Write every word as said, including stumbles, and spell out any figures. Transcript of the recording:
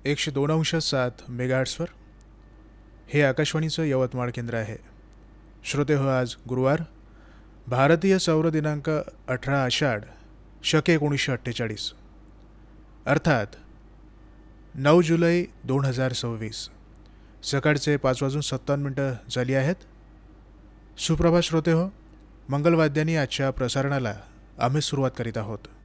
एकशे दोन अंश सात मेगाहर्ट्सवर. हे आकाशवाणीचं यवतमाळ केंद्र आहे. श्रोते हो, आज गुरुवार, भारतीय सौर दिनांक अठरा आषाढ शके एकोणीसशे अठ्ठेचाळीस, अर्थात नऊ जुलै दोन हजार सव्वीस, सकाळचे पाच वाजून सत्तावन्न मिनटं झाली आहेत. सुप्रभात श्रोते हो. मंगलवाद्यांनी आजच्या प्रसारणाला आम्ही सुरुवात करीत आहोत.